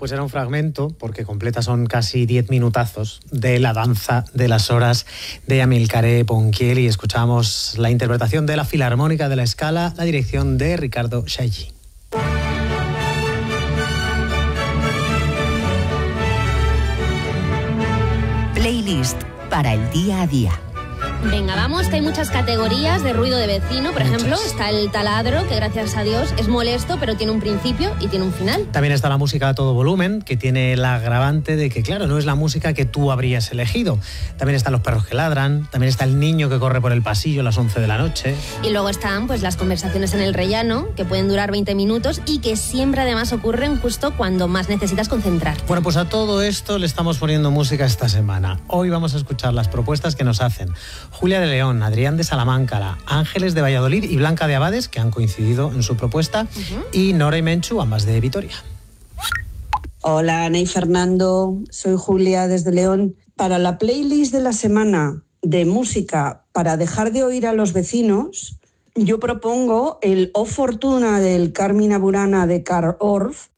Pues era un fragmento, porque completa son casi 10 minutazos, de La danza de las horas de Amilcare Ponchielli. Escuchamos la interpretación de la Filarmónica de la Scala, la dirección de Ricardo Chailly. Playlist para el día a día. Venga, vamos, que hay muchas categorías de ruido de vecino. Por ejemplo, está el taladro, que gracias a Dios es molesto, pero tiene un principio y tiene un final. También está la música a todo volumen, que tiene el agravante de que, claro, no es la música que tú habrías elegido. También están los perros que ladran, también está el niño que corre por el pasillo a las 11 de la noche. Y luego están pues las conversaciones en el rellano, que pueden durar 20 minutos y que siempre además ocurren justo cuando más necesitas concentrar. Bueno, pues a todo esto le estamos poniendo música esta semana. Hoy vamos a escuchar las propuestas que nos hacen Julia de León, Adrián de Salamanca, Ángeles de Valladolid y Blanca de Abades, que han coincidido en su propuesta, y Nora y Menchu, ambas de Vitoria. Hola, Ana y Fernando, soy Julia desde León. Para la playlist de la semana de música para dejar de oír a los vecinos, yo propongo el O Fortuna del Carmina Burana de Carl Orff,